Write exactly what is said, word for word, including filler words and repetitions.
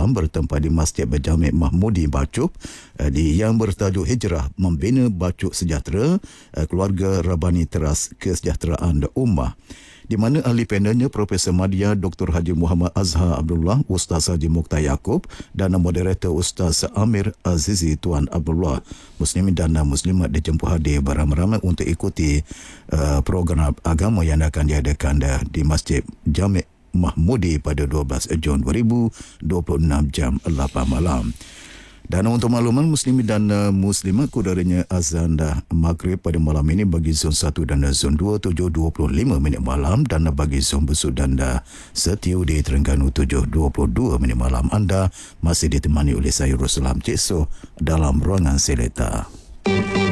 malam bertempat di Masjid Berjamik Mahmudi Bacup uh, di yang bertajuk Hijrah Membina Bacup Sejahtera, uh, Keluarga Rabani Teras Kesejahteraan dan Ummah, di mana ahli panelnya Profesor Madya Doktor Haji Muhammad Azhar Abdullah, Ustaz Haji Mukhtar Yaakob dan moderator Ustaz Amir Azizi Tuan Abdullah. Muslimin dan Muslimat dijemput hadir beramai-ramai untuk ikuti uh, program agama yang akan diadakan uh, di Masjid Jamik Mahmudi pada dua belas Jun dua ribu dua puluh enam jam lapan malam. Dan untuk makluman Muslimin dan uh, Muslimat, kudaranya azan dah Maghrib pada malam ini bagi zon satu dan zon dua tujuh dua puluh lima minit malam, dan bagi zon Besut dan uh, Setiu di Terengganu tujuh dua puluh dua minit malam. Anda masih ditemani oleh saya Ruslan Cik So dalam ruangan Seleta.